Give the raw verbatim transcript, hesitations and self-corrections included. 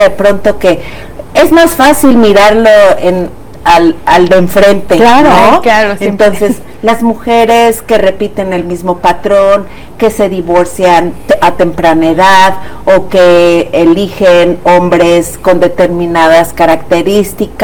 de pronto que es más fácil mirarlo en al, al de enfrente, claro, ¿no? Claro, entonces las mujeres que repiten el mismo patrón, que se divorcian a temprana edad o que eligen hombres con determinadas características